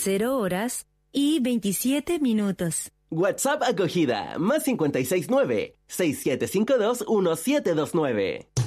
0 horas y 27 minutos. WhatsApp acogida, +569-6752-1729.